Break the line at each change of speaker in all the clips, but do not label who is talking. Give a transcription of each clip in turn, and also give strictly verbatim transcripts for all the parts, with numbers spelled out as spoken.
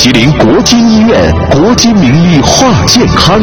吉林国金医院国金名医话健康。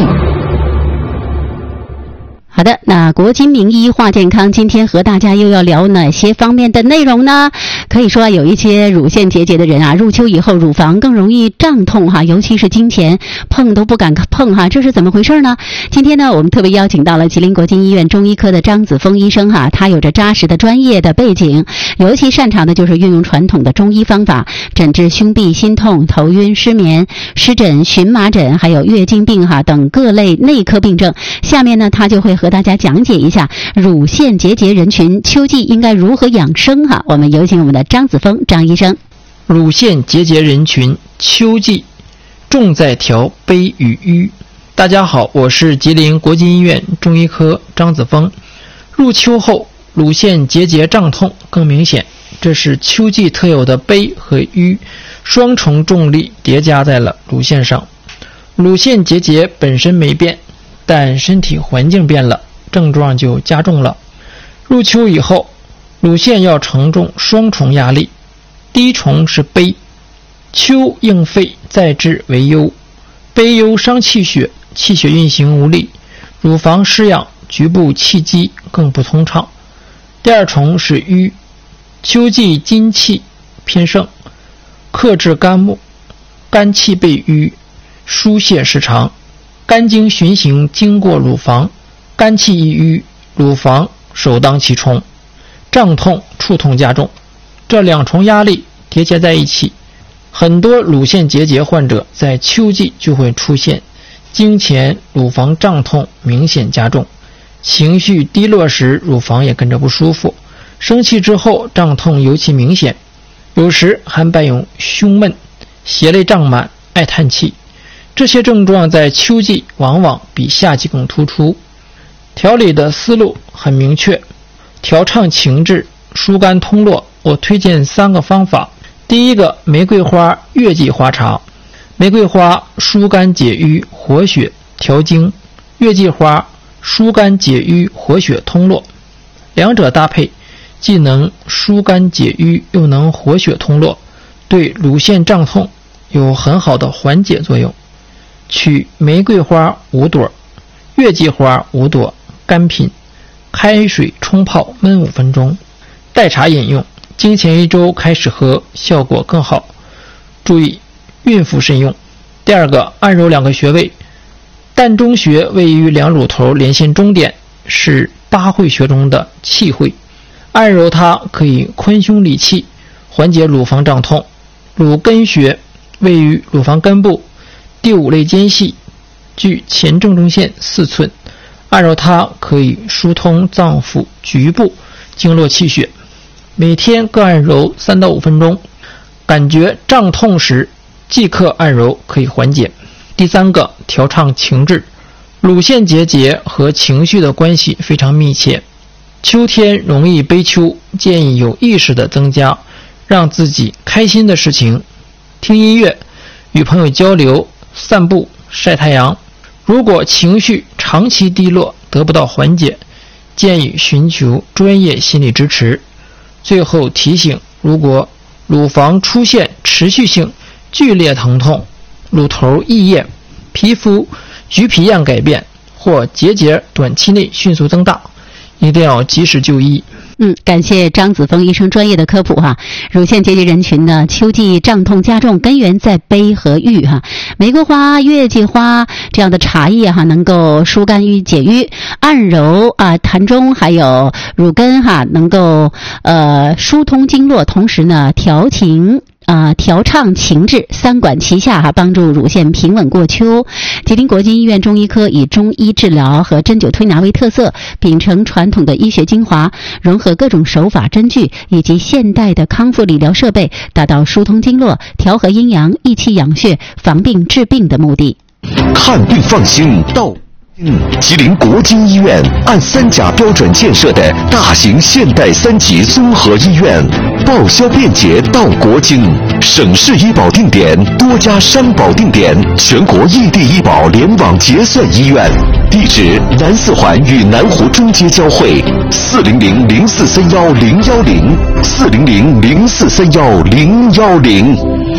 好的，那国金名医话健康今天和大家又要聊哪些方面的内容呢？可以说有一些乳腺结节的人啊，入秋以后乳房更容易胀痛哈，尤其是经前碰都不敢碰哈，这是怎么回事呢？今天呢，我们特别邀请到了吉林国金医院中医科的张子峰医生哈，他有着扎实的专业的背景，尤其擅长的就是运用传统的中医方法诊治胸痹、心痛、头晕、失眠、湿疹、荨麻疹，还有月经病哈等各类内科病症。下面呢，他就会和大家讲解一下乳腺结节人群秋季应该如何养生哈。我们有请我们的张子峰张医生。
乳腺结节人群秋季重在调悲与瘀。大家好，我是吉林国金医院中医科张子峰。入秋后乳腺结节胀痛更明显，这是秋季特有的悲和瘀双重重力叠加在了乳腺上。乳腺结节本身没变，但身体环境变了，症状就加重了。入秋以后，乳腺要承重双重压力，第一重是悲，秋应肺再治为忧，悲忧伤气血，气血运行无力，乳房失养，局部气机更不通畅。第二重是瘀，秋季金气偏盛，克制肝木，肝气被瘀，疏泄失常，肝经循行经过乳房，肝气一瘀，乳房首当其冲，胀痛触痛加重。这两重压力叠加在一起，很多乳腺结节患者在秋季就会出现经前乳房胀痛明显加重，情绪低落时乳房也跟着不舒服，生气之后胀痛尤其明显，有时还伴有胸闷、胁肋胀满、爱叹气。这些症状在秋季往往比夏季更突出。调理的思路很明确，调畅情志，疏肝通络。我推荐三个方法。第一个，玫瑰花月季花茶。玫瑰花疏肝解郁，活血调经；月季花疏肝解郁，活血通络。两者搭配，既能疏肝解郁，又能活血通络，对乳腺胀痛有很好的缓解作用。取玫瑰花五朵，月季花五朵，干品，开水冲泡焖五分钟，代茶饮用。经前一周开始喝，效果更好。注意，孕妇慎用。第二个，按揉两个穴位。膻中穴位于两乳头连线中点，是八会穴中的气会，按揉它可以宽胸理气，缓解乳房胀痛。乳根穴位于乳房根部第五肋间隙，距前正中线四寸，按揉它可以疏通脏腑局部经络气血。每天各按揉三到五分钟，感觉胀痛时即刻按揉可以缓解。第三个，调畅情志。乳腺结节和情绪的关系非常密切，秋天容易悲秋，建议有意识的增加让自己开心的事情，听音乐，与朋友交流，散步，晒太阳。如果情绪长期低落得不到缓解，建议寻求专业心理支持。最后提醒，如果乳房出现持续性剧烈疼痛、乳头溢液、皮肤橘皮样改变或结节短期内迅速增大，一定要及时就医。
嗯，感谢张子峰医生专业的科普哈。乳腺结节人群呢，秋季胀痛加重，根源在悲和郁哈。玫瑰花、月季花这样的茶叶哈，能够疏肝郁解郁，按揉啊膻中还有乳根哈，能够呃疏通经络，同时呢调情。啊、呃，调畅情志，三管齐下哈，帮助乳腺平稳过秋。吉林国金医院中医科以中医治疗和针灸推拿为特色，秉承传统的医学精华，融合各种手法针具以及现代的康复理疗设备，达到疏通经络、调和阴阳、益气养血、防病治病的目的。
看病放心，到吉林国金医院按三甲标准建设的大型现代三级综合医院，报销便捷到国金，省市医保定点，多家商保定点，全国异地医保联网结算医院。地址：南四环与南湖中街交汇，四零零零四三幺零幺零，四零零零四三幺零幺零。